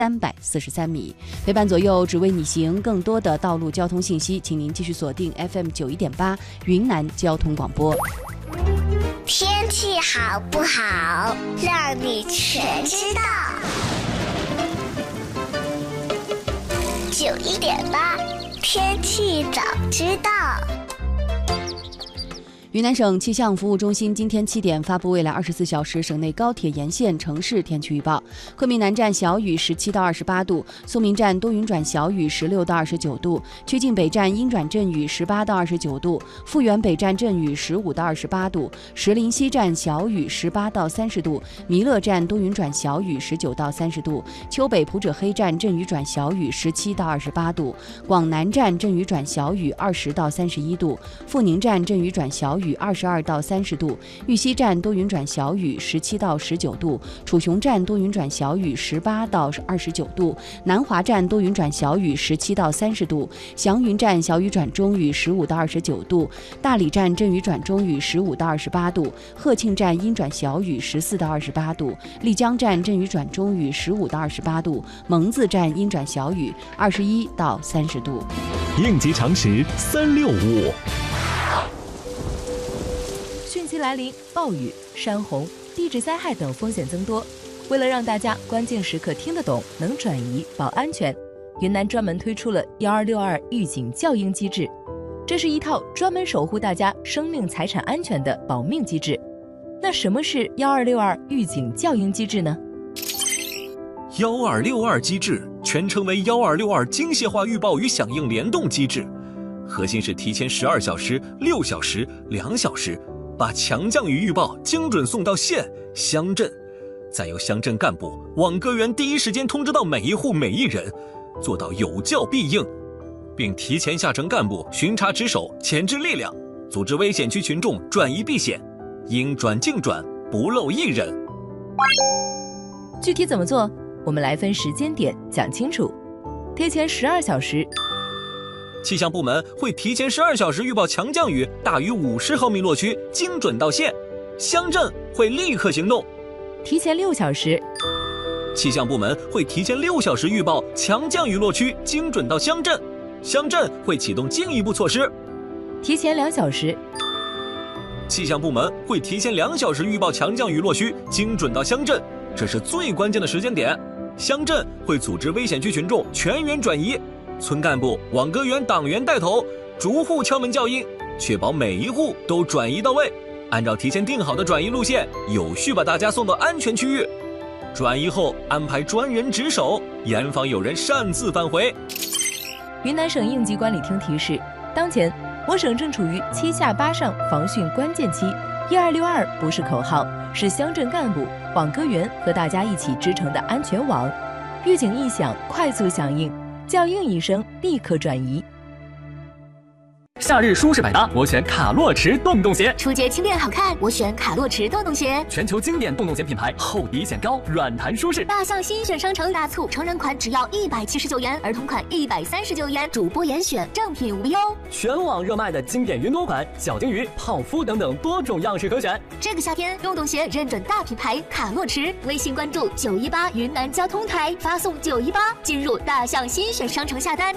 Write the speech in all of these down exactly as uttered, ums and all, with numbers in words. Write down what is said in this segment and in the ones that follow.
三百四十三米。陪伴左右，只为你行。更多的道路交通信息，请您继续锁定 F M 九一点八云南交通广播。 天气好不好，让你全知道。九一点八，天气早知道。 云南省气象服务中心今天七点发布未来二十四小时省内高铁沿线城市天气预报：昆明南站小雨十七到二十八度，松明站多云转小雨十六到二十九度，曲靖北站阴转阵雨十八到二十九度，富源北站阵雨十五到二十八度，石林西站小雨十八到三十度，弥勒站多云转小雨十九到三十度，丘北普者黑站阵雨转小雨十七到二十八度，广南站阵雨转小雨二十到三十一度，富宁站阵雨转小雨雨二十二到三十度，玉溪站多云转小雨十七到十九度，楚雄站多云转小雨十八到二十九度，南华站多云转小雨十七到三十度，祥云站小雨转中雨十五到二十九度，大理站阵雨转中雨十五到二十八度，鹤庆站阴转小雨十四到二十八度，丽江站阵雨转中雨十五到二十八度，蒙自站阴转小雨二十一到三十度。 应急常识三六五。 汛期来临，暴雨、山洪、地质灾害等风险增多。为了让大家关键时刻听得懂、能转移、保安全，云南专门推出了幺二六二预警校应机制。这是一套专门守护大家生命财产安全的保命机制。那什么是幺二六二预警校应机制呢？ 幺二六二机制全称为幺二六二精细化预报与响应联动机制，核心是提前十二小时、六小时、两小时。把强降雨预报精准送到县、乡镇，再由乡镇干部、网格员第一时间通知到每一户每一人，做到有教必应，并提前下呈干部巡查值守、前置力量，组织危险区群众转移避险，应转尽转，不漏一人。 具体怎么做？我们来分时间点讲清楚。提前十二小时。 气象部门会提前十二小时预报强降雨大于五十毫米落区，精准到县，乡镇会立刻行动。 提前六小时， 气象部门会提前六小时预报强降雨落区，精准到乡镇，乡镇会启动进一步措施。 提前两小时， 气象部门会提前两小时预报强降雨落区，精准到乡镇，这是最关键的时间点。乡镇会组织危险区群众全员转移。村干部、网格员、党员带头，逐户敲门校应，确保每一户都转移到位，按照提前定好的转移路线，有序把大家送到安全区域。转移后安排专人值守，严防有人擅自返回。 云南省应急管理厅提示，当前我省正处于七下八上防汛关键期，一二六二不是口号，是乡镇干部、网格员和大家一起织成的安全网。预警一响，快速响应。校应一声，立刻转移。 夏日舒适百搭，我选卡洛驰洞洞鞋； 初节轻便好看，我选卡洛驰洞洞鞋。 全球经典洞洞鞋品牌，厚底显高，软弹舒适。 大象新选商城大促，成人款只要一百七十九元，儿童款一百三十九元，主播严选，正品无忧。 全网热卖的经典云朵款、小金鱼、泡芙等等多种样式可选。 这个夏天，洞洞鞋认准大品牌卡洛驰，微信关注九一八云南交通台，发送九一八进入大象新选商城下单。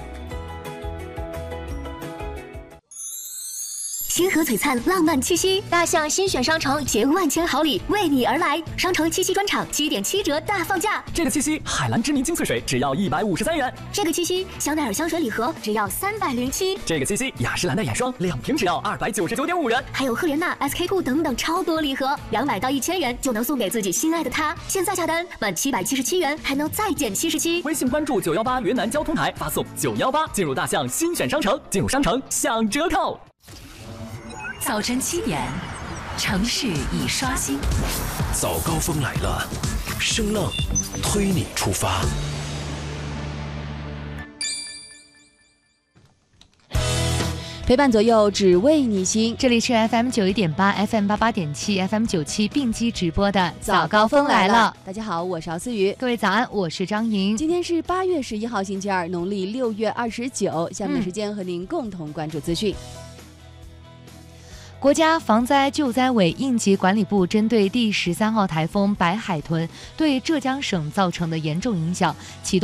星河璀璨，浪漫气息，大象新选商城携万千好礼为你而来。商城七夕专场七点七折大放价， 这个七夕海蓝之谜精粹水只要一百五十三元， 这个七夕香奈儿香水礼盒只要三百零七， 这个七夕雅诗兰黛眼霜两瓶只要二百九十九点五元， 还有赫莲娜、S K two 等等超多礼盒，两百到一千元就能送给自己心爱的他。现在下单满七百七十七元还能再减七十七。 微信关注九幺八云南交通台，发送九幺八进入大象新选商城，进入商城享折扣。 早晨七点，城市已刷新。 早高峰来了，声浪推你出发。 陪伴左右，只为你行。 这里是 F M 九一点八、F M 八八点七、F M 九七并机直播的早高峰来了。 大家好，我是敖思雨。 各位早安，我是张莹。 今天是八月十一号，星期二，农历六月二十九。下面的时间和您共同关注资讯。 国家防灾救灾委应急管理部针对第十三号台风白海豚对浙江省造成的严重影响，启动